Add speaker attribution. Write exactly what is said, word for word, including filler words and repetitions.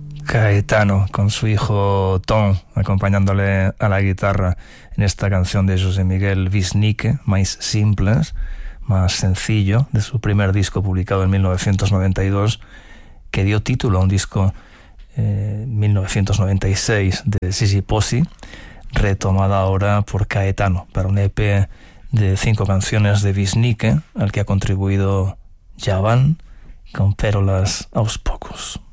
Speaker 1: Caetano con su hijo Tom acompañándole a la guitarra en esta canción de José Miguel Wisnicke, Más Simples, más sencillo, de su primer disco publicado en mil novecientos noventa y dos, que dio título a un disco en eh, mil novecientos noventa y seis de Sissi Pozzi, retomada ahora por Caetano para un E P de cinco canciones de Wisnicke, al que ha contribuido Javan con Pérolas aos Poucos.